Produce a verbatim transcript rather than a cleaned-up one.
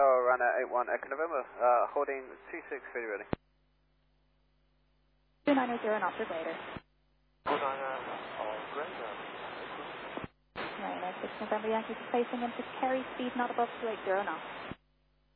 Tower runner eight one Echo November, uh, holding two six three ready. two nine zero and optic later. two nine zero, all great. nine nine six November Yankee, placing into carry speed not above two eight zero knots.